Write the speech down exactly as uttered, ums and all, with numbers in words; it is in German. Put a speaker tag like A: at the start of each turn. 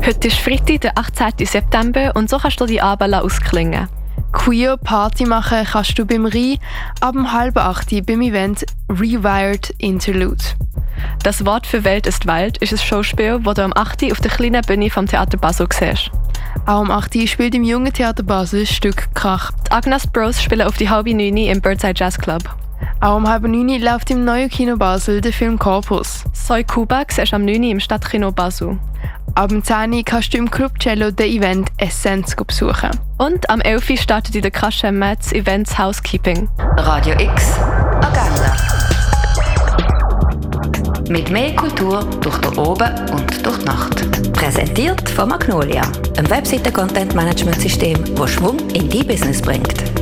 A: Heute ist Freitag, der achtzehnten September und so kannst du die Abend ausklingen.
B: Queer Party machen kannst du beim Rhein ab um halb acht beim Event Rewired Interlude.
A: Das Wort für Welt ist Welt ist ein Schauspiel, das du am achten auf der kleinen Bühne vom Theater Basel siehst.
B: Auch am achten spielt im Jungen Theater Basel das Stück Krach.
A: Die Agnes Bros spielen auf die halbe neun im Birdseye Jazz Club.
B: Auch um halb neun läuft im neuen Kino Basel der Film Corpus.
A: Soy Kuba siehst du am neun im Stadtkino Basel.
B: Ab dem zehn kannst du im Club Cello den Event Essenz besuchen.
A: Und am elf startet in der Kasche Metz Events Housekeeping.
C: Radio X Agenda. Mit mehr Kultur durch den Oben und durch die Nacht. Präsentiert von Magnolia, einem Webseiten-Content-Management-System, das Schwung in dein Business bringt.